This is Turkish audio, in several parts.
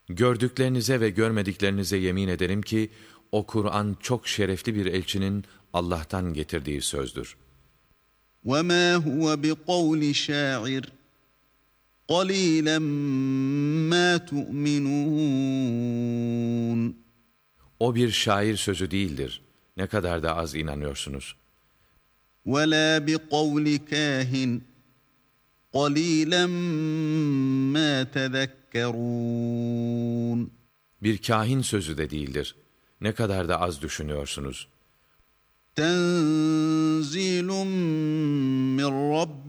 Gördüklerinize ve görmediklerinize yemin ederim ki, o Kur'an çok şerefli bir elçinin Allah'tan getirdiği sözdür. وَمَا هُوَ بِقَوْلِ شَاعِرٍ قَلِيلًا مَا تُؤْمِنُونَ O bir şair sözü değildir. Ne kadar da az inanıyorsunuz. وَلَا بِقَوْلِ كَاهِنٍ قَلِيلًا مَا تَذَكَّرُونَ Bir kahin sözü de değildir. Ne kadar da az düşünüyorsunuz. تَنزِيلٌ مِّن رَّبِّ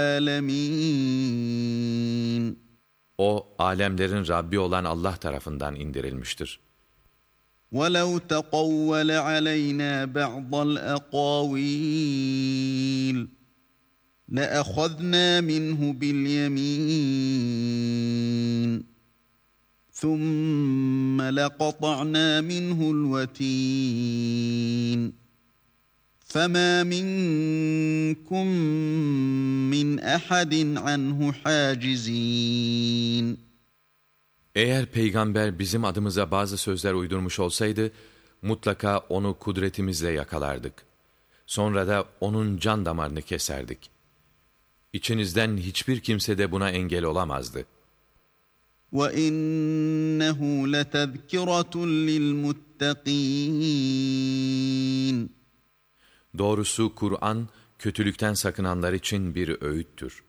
الْعَالَمِينَ O, alemlerin Rabbi olan Allah tarafından indirilmiştir. وَلَوْ تَقَوَّلَ عَلَيْنَا بَعْضَ الْأَقَاوِيلِ لَأَخَذْنَا مِنْهُ بِالْيَمِينِ ثُمَّ لَقَطَعْنَا مِنْهُ الْوَتِينَ فَمَا مِنْكُمْ مِنْ أَحَدٍ عَنْهُ حَاجِزِينَ Eğer peygamber bizim adımıza bazı sözler uydurmuş olsaydı, mutlaka onu kudretimizle yakalardık. Sonra da onun can damarını keserdik. İçinizden hiçbir kimse de buna engel olamazdı. وَإِنَّهُ لَتَذْكِرَةٌ لِلْمُتَّقِينَ Doğrusu Kur'an, kötülükten sakınanlar için bir öğüttür.